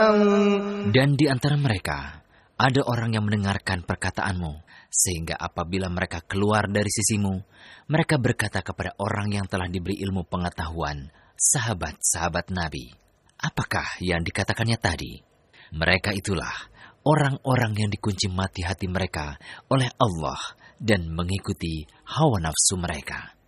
أنت. Dan di antara mereka ada orang yang mendengarkan perkataanmu, sehingga apabila mereka keluar dari sisimu, mereka berkata kepada orang yang telah diberi ilmu pengetahuan, sahabat-sahabat Nabi, apakah yang dikatakannya tadi? Mereka itulah orang-orang yang dikunci mati hati mereka oleh Allah dan mengikuti hawa nafsu mereka.